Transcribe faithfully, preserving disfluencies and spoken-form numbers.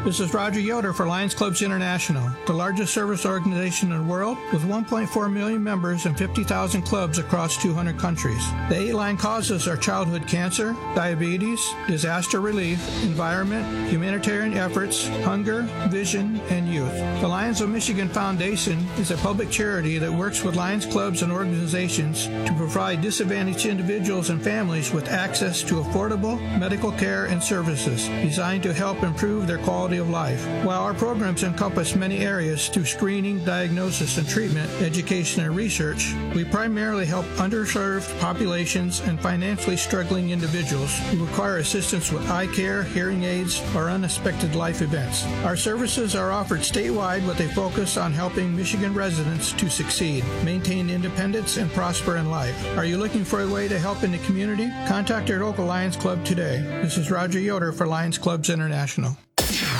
This is Roger Yoder for Lions Clubs International, the largest service organization in the world with one point four million members and fifty thousand clubs across two hundred countries. The eight line causes are childhood cancer, diabetes, disaster relief, environment, humanitarian efforts, hunger, vision, and youth. The Lions of Michigan Foundation is a public charity that works with Lions clubs and organizations to provide disadvantaged individuals and families with access to affordable medical care and services designed to help improve their quality of life. While our programs encompass many areas through screening, diagnosis and treatment, education and research, we primarily help underserved populations and financially struggling individuals who require assistance with eye care, hearing aids, or unexpected life events. Our services are offered statewide with a focus on helping Michigan residents to succeed, maintain independence, and prosper in life. Are you looking for a way to help in the community? Contact your local Lions Club today. This is Roger Yoder for Lions Clubs International.